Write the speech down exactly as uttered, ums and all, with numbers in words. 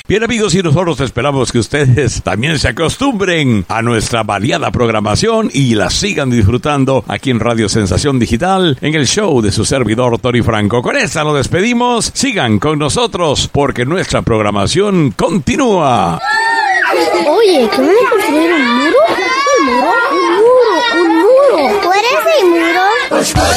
Bien, amigos, y nosotros esperamos que ustedes también se acostumbren a nuestra variada programación y la sigan disfrutando aquí en Radio Sensación Digital, en el show de su servidor Tony Franco. Con esta nos despedimos. Sigan con nosotros porque nuestra programación continúa. Oye, ¿qué me